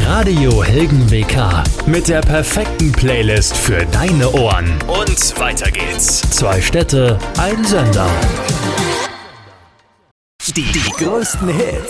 Radio Helgen WK mit der perfekten Playlist für deine Ohren. Und weiter geht's. 2 Städte, ein Sender. Die größten Hits